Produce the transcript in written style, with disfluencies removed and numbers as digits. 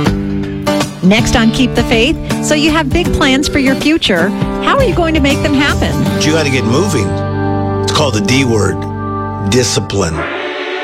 Next on Keep the Faith, so you have big plans for your future. How are you going to make them happen? But you got to get moving. It's called the D word, discipline.